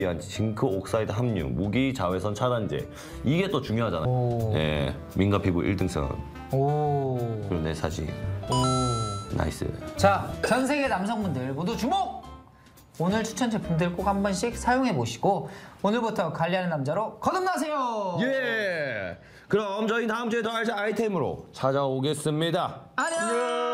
징크 옥사이드 함유, 무기 자외선 차단제 이게 또 중요하잖아요. 오. 예, 민가 피부 1등선. 오. 그리고 내 사진. 오. 나이스. 자, 전 세계 남성분들 모두 주목! 오늘 추천 제품들 꼭 한 번씩 사용해 보시고 오늘부터 관리하는 남자로 거듭나세요. 예. 그럼 저희 다음 주에 더 알찬 아이템으로 찾아오겠습니다. 안녕.